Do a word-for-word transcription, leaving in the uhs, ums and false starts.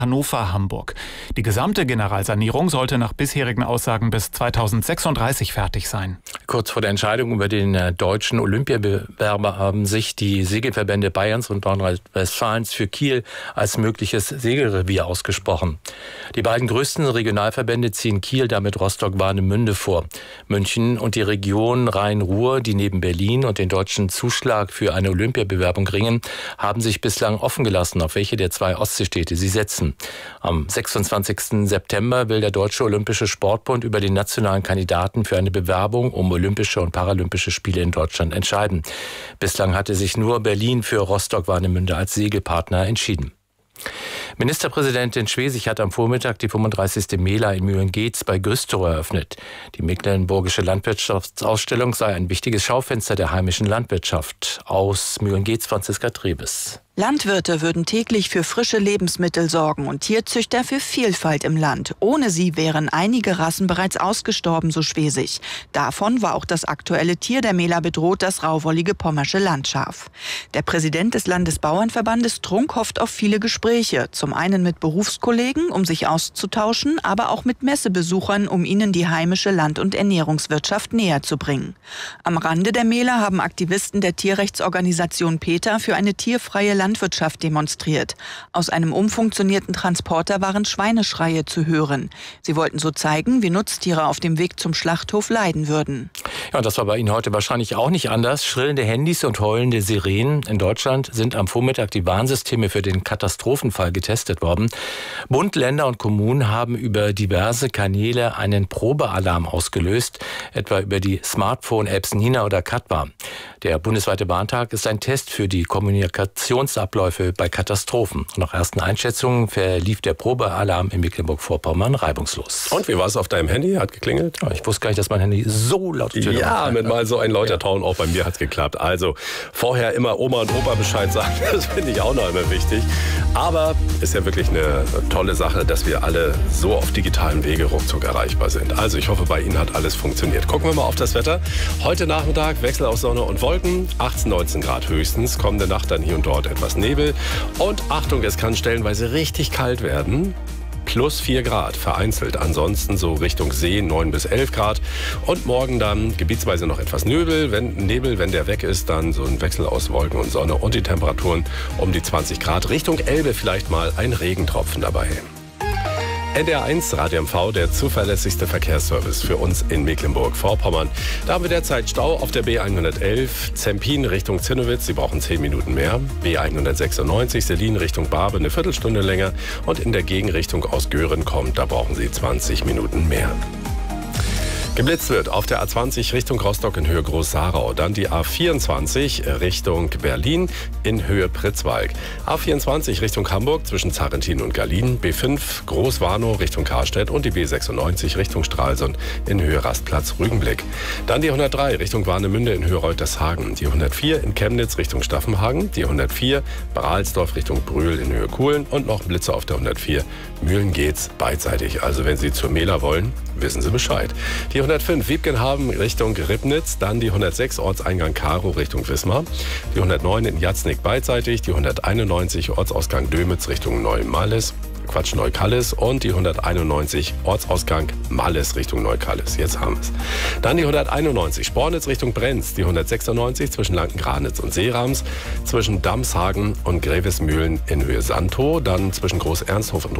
Hannover-Hamburg. Die gesamte Generalsanierung sollte nach bisherigen Aussagen bis zweitausendsechsunddreißig fertig sein. Kurz vor der Entscheidung über den deutschen Olympiabewerber haben sich die Segelverbände Bayerns und Nordrhein-Westfalens für Kiel als mögliches Segelrevier ausgesprochen. Die beiden größten Regionalverbände ziehen Kiel, damit Rostock-Warnemünde vor. München und die Region Rhein-Ruhr, die neben Berlin und den deutschen Zuschlag für eine Olympiabewerbung ringen, haben sich bislang offen gelassen, auf welche der zwei Ostseestädte sie setzen. Am sechsundzwanzigsten September will der Deutsche Olympische Sportbund über den nationalen Kandidaten für eine Bewerbung um Olympische und Paralympische Spiele in Deutschland entscheiden. Bislang hatte sich nur Berlin für Rostock-Warnemünde als Segelpartner entschieden. Ministerpräsidentin Schwesig hat am Vormittag die fünfunddreißigste Mela in Mühlen-Geetz bei Güstrow eröffnet. Die mecklenburgische Landwirtschaftsausstellung sei ein wichtiges Schaufenster der heimischen Landwirtschaft. Aus Mühlen-Geetz Franziska Trebes. Landwirte würden täglich für frische Lebensmittel sorgen und Tierzüchter für Vielfalt im Land. Ohne sie wären einige Rassen bereits ausgestorben, so Schwesig. Davon war auch das aktuelle Tier der Mela bedroht, das rauwollige pommersche Landschaf. Der Präsident des Landesbauernverbandes Trunk hofft auf viele Gespräche. Zum einen mit Berufskollegen, um sich auszutauschen, aber auch mit Messebesuchern, um ihnen die heimische Land- und Ernährungswirtschaft näher zu bringen. Am Rande der Mela haben Aktivisten der Tierrechtsorganisation PETA für eine tierfreie Landwirtschaft demonstriert. Aus einem umfunktionierten Transporter waren Schweineschreie zu hören. Sie wollten so zeigen, wie Nutztiere auf dem Weg zum Schlachthof leiden würden. Ja, und das war bei Ihnen heute wahrscheinlich auch nicht anders. Schrillende Handys und heulende Sirenen. In Deutschland sind am Vormittag die Warnsysteme für den Katastrophenfall getestet worden. Bund, Länder und Kommunen haben über diverse Kanäle einen Probealarm ausgelöst, etwa über die Smartphone-Apps Nina oder Katwa. Der bundesweite Warntag ist ein Test für die Kommunikationsabläufe bei Katastrophen. Nach ersten Einschätzungen verlief der Probealarm in Mecklenburg-Vorpommern reibungslos. Und wie war es auf deinem Handy? Hat geklingelt? Ja, ich wusste gar nicht, dass mein Handy so laut ist. Ja, mit mal so ein lauter Ton, auch bei mir hat es geklappt. Also vorher immer Oma und Opa Bescheid sagen, das finde ich auch noch immer wichtig. Aber ist ja wirklich eine tolle Sache, dass wir alle so auf digitalen Wege ruckzuck erreichbar sind. Also ich hoffe, bei Ihnen hat alles funktioniert. Gucken wir mal auf das Wetter. Heute Nachmittag Wechsel aus Sonne und Wolken, achtzehn, neunzehn Grad höchstens. Kommende Nacht dann hier und dort etwas Nebel. Und Achtung, es kann stellenweise richtig kalt werden. Plus vier Grad vereinzelt, ansonsten so Richtung See neun bis elf Grad. Und morgen dann gebietsweise noch etwas Nebel. Wenn, Nebel, wenn der weg ist, dann so ein Wechsel aus Wolken und Sonne und die Temperaturen um die zwanzig Grad. Richtung Elbe vielleicht mal ein Regentropfen dabei. N D R eins Radio M V, der zuverlässigste Verkehrsservice für uns in Mecklenburg-Vorpommern. Da haben wir derzeit Stau auf der B hundertelf, Zempin Richtung Zinnowitz, Sie brauchen zehn Minuten mehr. B hundertsechsundneunzig, Selin Richtung Barbe, eine Viertelstunde länger. Und in der Gegenrichtung aus Göhren kommt, da brauchen Sie zwanzig Minuten mehr. Geblitzt wird auf der A zwanzig Richtung Rostock in Höhe Groß-Sarau. Dann die A vierundzwanzig Richtung Berlin in Höhe Pritzwalk. A vierundzwanzig Richtung Hamburg zwischen Zarrentin und Gallien. B fünf Groß-Warnow Richtung Karstedt und die B sechsundneunzig Richtung Stralsund in Höhe Rastplatz Rügenblick. Dann die hundertdrei Richtung Warnemünde in Höhe Reutershagen. Die hundertvier in Chemnitz Richtung Staffenhagen. Die hundertvier Bralsdorf Richtung Brühl in Höhe Kuhlen. Und noch Blitze auf der hundertvier Mühlen-Geetz beidseitig. Also wenn Sie zur Mela wollen, wissen Sie Bescheid. Die hundertfünf Wiebkenhaben Richtung Ribnitz, dann die hundertsechs Ortseingang Karow Richtung Wismar, die hundertneun in Jatznick beidseitig, die hunderteinundneunzig Ortsausgang Dömitz Richtung Neumalles, Quatsch, Neukallis und die hunderteinundneunzig Ortsausgang Malles Richtung Neukallis. Jetzt haben wir es. Dann die hunderteinundneunzig Spornitz Richtung Brenz, die hundertsechsundneunzig zwischen Lankengranitz und Seerams, zwischen Damshagen und Grevesmühlen in Höhe Santow, dann zwischen Groß-Ernsthof und